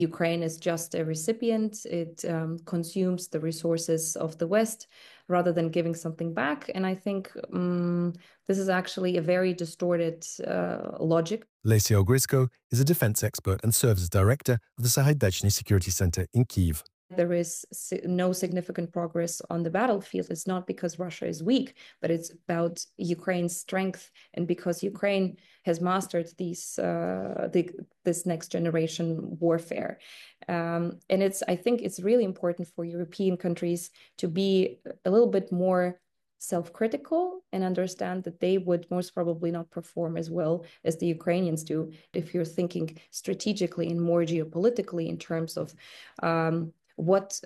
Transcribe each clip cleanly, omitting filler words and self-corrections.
Ukraine is just a recipient. It consumes the resources of the West rather than giving something back. And I think this is actually a very distorted logic. Lesia Ogrysko is a defense expert and serves as director of the Sahaidatchny Security Center in Kyiv. There is no significant progress on the battlefield. It's not because Russia is weak, but it's about Ukraine's strength, and because Ukraine has mastered this next generation warfare. And I think it's really important for European countries to be a little bit more self-critical and understand that they would most probably not perform as well as the Ukrainians do. If you're thinking strategically and more geopolitically in terms of what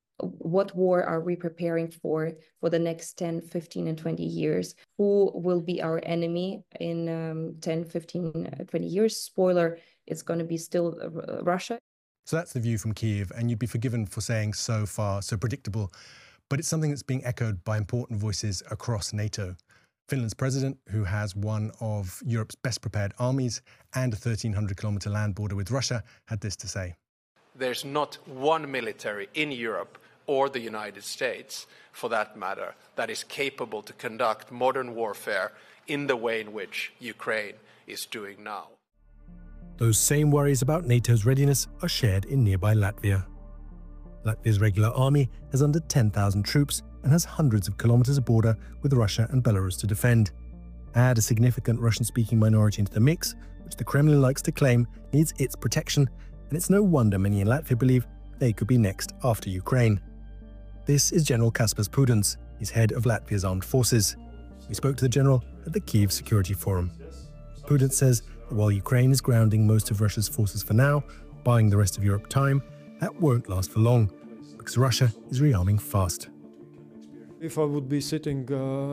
war are we preparing for the next 10, 15, and 20 years? Who will be our enemy in 10, 15, 20 years? Spoiler, it's going to be still Russia. So that's the view from Kyiv, and you'd be forgiven for saying so far, so predictable. But it's something that's being echoed by important voices across NATO. Finland's president, who has one of Europe's best prepared armies and a 1,300-kilometre land border with Russia, had this to say. There's not one military in Europe or the United States, for that matter, that is capable to conduct modern warfare in the way in which Ukraine is doing now. Those same worries about NATO's readiness are shared in nearby Latvia. Latvia's regular army has under 10,000 troops and has hundreds of kilometers of border with Russia and Belarus to defend. Add a significant Russian-speaking minority into the mix, which the Kremlin likes to claim needs its protection, and it's no wonder many in Latvia believe they could be next after Ukraine. This is General Kaspars Pudens. He's head of Latvia's armed forces. We spoke to the general at the Kyiv Security Forum. Pudens says that while Ukraine is grounding most of Russia's forces for now, buying the rest of Europe time, that won't last for long, because Russia is rearming fast. If I would be sitting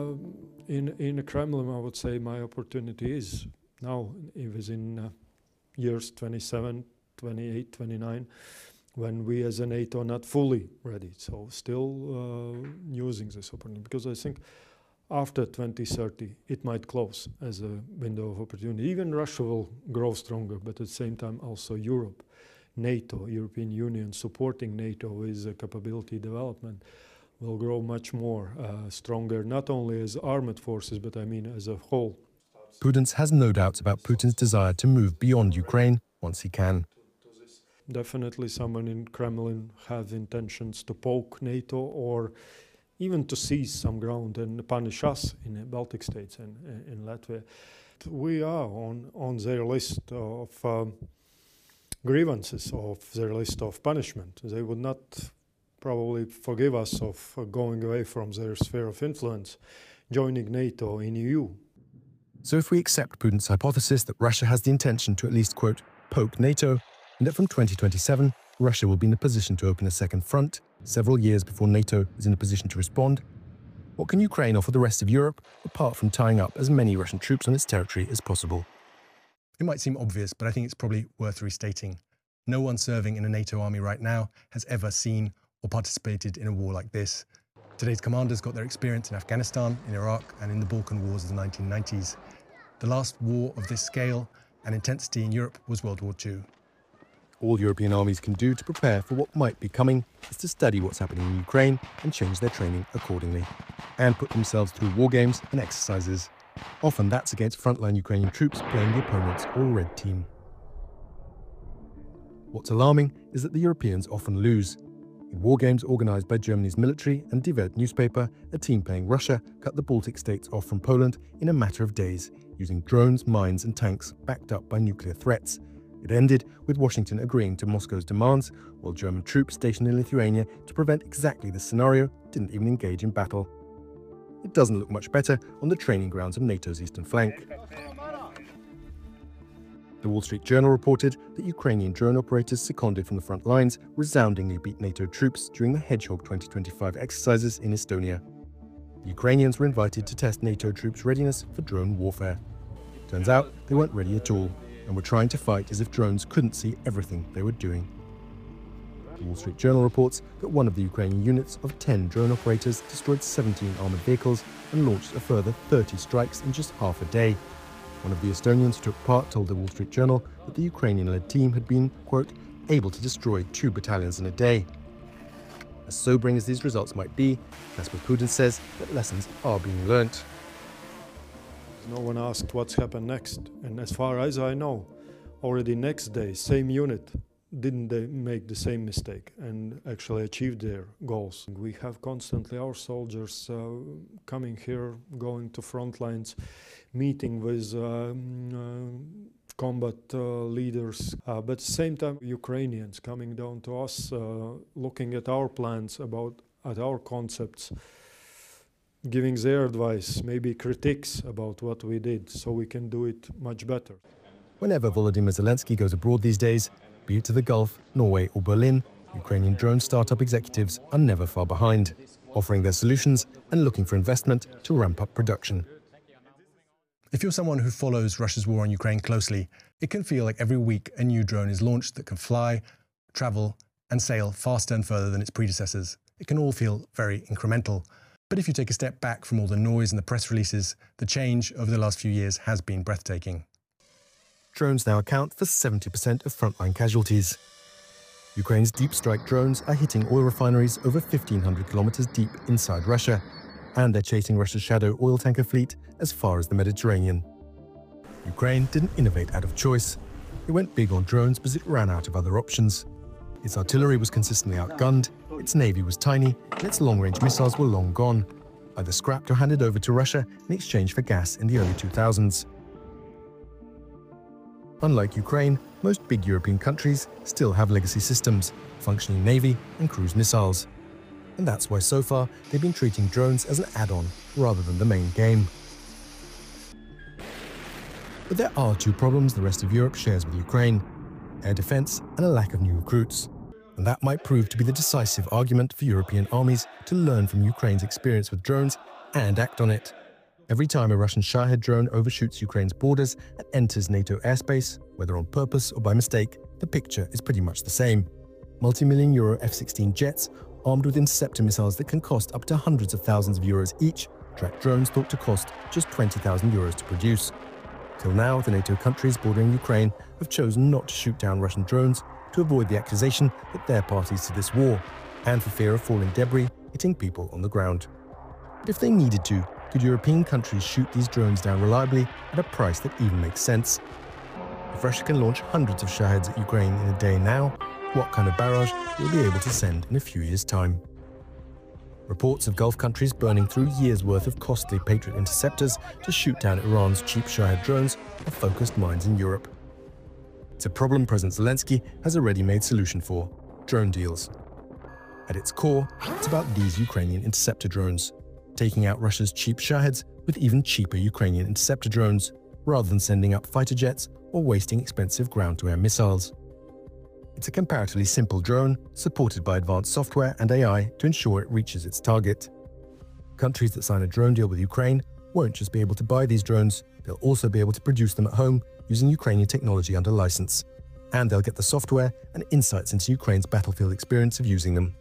in a Kremlin, I would say my opportunity is now, within years 27, 28, 29, when we as a NATO are not fully ready. So still using this opportunity, because I think after 2030 it might close as a window of opportunity. Even Russia will grow stronger, but at the same time also Europe, NATO, European Union supporting NATO with capability development will grow much more stronger, not only as armed forces, but I mean as a whole. Pudens has no doubts about Putin's desire to move beyond Ukraine once he can. Definitely someone in Kremlin has intentions to poke NATO or even to seize some ground and punish us in the Baltic states and in Latvia. We are on their list of grievances, of their list of punishment. They would not probably forgive us of going away from their sphere of influence, joining NATO in EU. So if we accept Putin's hypothesis that Russia has the intention to at least, quote, poke NATO, and that from 2027, Russia will be in a position to open a second front, several years before NATO is in a position to respond, what can Ukraine offer the rest of Europe, apart from tying up as many Russian troops on its territory as possible? It might seem obvious, but I think it's probably worth restating. No one serving in a NATO army right now has ever seen or participated in a war like this. Today's commanders got their experience in Afghanistan, in Iraq, and in the Balkan Wars of the 1990s. The last war of this scale and intensity in Europe was World War II. All European armies can do to prepare for what might be coming is to study what's happening in Ukraine and change their training accordingly, and put themselves through war games and exercises. Often that's against frontline Ukrainian troops playing the opponent's all red team. What's alarming is that the Europeans often lose. In war games organised by Germany's military and Die Welt newspaper, a team playing Russia cut the Baltic states off from Poland in a matter of days, using drones, mines and tanks backed up by nuclear threats. It ended with Washington agreeing to Moscow's demands, while German troops stationed in Lithuania to prevent exactly this scenario didn't even engage in battle. It doesn't look much better on the training grounds of NATO's eastern flank. The Wall Street Journal reported that Ukrainian drone operators seconded from the front lines resoundingly beat NATO troops during the Hedgehog 2025 exercises in Estonia. The Ukrainians were invited to test NATO troops' readiness for drone warfare. Turns out they weren't ready at all, and were trying to fight as if drones couldn't see everything they were doing. The Wall Street Journal reports that one of the Ukrainian units of 10 drone operators destroyed 17 armoured vehicles and launched a further 30 strikes in just half a day. One of the Estonians who took part told the Wall Street Journal that the Ukrainian-led team had been, quote, able to destroy 2 battalions in a day. As sobering as these results might be, Kasper Putin says that lessons are being learnt. No one asked what's happened next, and as far as I know, already next day, same unit, didn't they make the same mistake and actually achieve their goals. We have constantly our soldiers coming here, going to front lines, meeting with combat leaders, but at the same time Ukrainians coming down to us, looking at our plans, at our concepts, giving their advice, maybe critiques about what we did, so we can do it much better. Whenever Volodymyr Zelensky goes abroad these days, be it to the Gulf, Norway or Berlin, Ukrainian drone startup executives are never far behind, offering their solutions and looking for investment to ramp up production. If you're someone who follows Russia's war on Ukraine closely, it can feel like every week a new drone is launched that can fly, travel and sail faster and further than its predecessors. It can all feel very incremental. But if you take a step back from all the noise and the press releases, the change over the last few years has been breathtaking. Drones now account for 70% of frontline casualties. Ukraine's deep strike drones are hitting oil refineries over 1,500 kilometers deep inside Russia, and they're chasing Russia's shadow oil tanker fleet as far as the Mediterranean. Ukraine didn't innovate out of choice. It went big on drones because it ran out of other options. Its artillery was consistently outgunned, its navy was tiny, and its long-range missiles were long gone, either scrapped or handed over to Russia in exchange for gas in the early 2000s. Unlike Ukraine, most big European countries still have legacy systems, functioning navy and cruise missiles. And that's why so far they've been treating drones as an add-on rather than the main game. But there are 2 problems the rest of Europe shares with Ukraine: air defense and a lack of new recruits. And that might prove to be the decisive argument for European armies to learn from Ukraine's experience with drones and act on it. Every time a Russian Shahed drone overshoots Ukraine's borders and enters NATO airspace, whether on purpose or by mistake, the picture is pretty much the same. Multi-million euro F-16 jets, armed with interceptor missiles that can cost up to hundreds of thousands of euros each, track drones thought to cost just 20,000 euros to produce. Till now, the NATO countries bordering Ukraine have chosen not to shoot down Russian drones to avoid the accusation that they're parties to this war, and for fear of falling debris hitting people on the ground. But if they needed to, could European countries shoot these drones down reliably at a price that even makes sense? If Russia can launch hundreds of Shaheds at Ukraine in a day now, what kind of barrage will be able to send in a few years' time? Reports of Gulf countries burning through years' worth of costly Patriot interceptors to shoot down Iran's cheap Shahed drones have focused minds in Europe. It's a problem President Zelensky has a ready-made solution for: drone deals. At its core, it's about these Ukrainian interceptor drones, taking out Russia's cheap Shaheds with even cheaper Ukrainian interceptor drones, rather than sending up fighter jets or wasting expensive ground-to-air missiles. It's a comparatively simple drone, supported by advanced software and AI to ensure it reaches its target. Countries that sign a drone deal with Ukraine won't just be able to buy these drones, they'll also be able to produce them at home using Ukrainian technology under license. And they'll get the software and insights into Ukraine's battlefield experience of using them.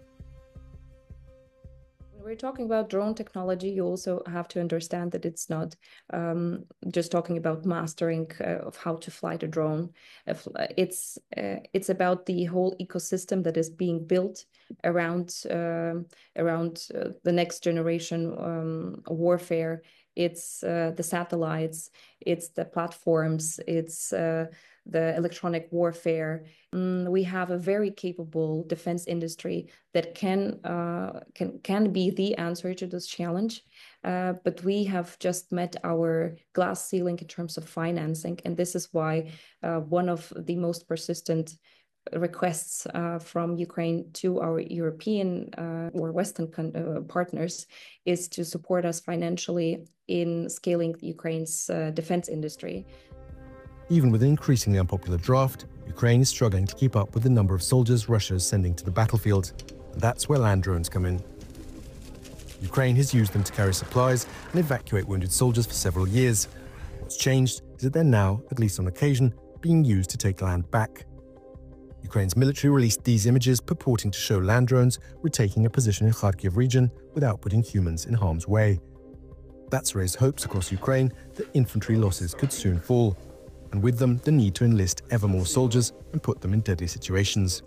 We're talking about drone technology, you also have to understand that it's not just talking about mastering of how to fly the drone. It's about the whole ecosystem that is being built around the next generation warfare. It's the satellites, it's the platforms, it's the electronic warfare. We have a very capable defense industry that can be the answer to this challenge. But we have just met our glass ceiling in terms of financing. And this is why one of the most persistent requests from Ukraine to our European or Western partners is to support us financially in scaling Ukraine's defense industry. Even with an increasingly unpopular draft, Ukraine is struggling to keep up with the number of soldiers Russia is sending to the battlefield. And that's where land drones come in. Ukraine has used them to carry supplies and evacuate wounded soldiers for several years. What's changed is that they're now, at least on occasion, being used to take land back. Ukraine's military released these images purporting to show land drones retaking a position in Kharkiv region without putting humans in harm's way. That's raised hopes across Ukraine that infantry losses could soon fall. and with them the need to enlist ever more soldiers and put them in deadly situations.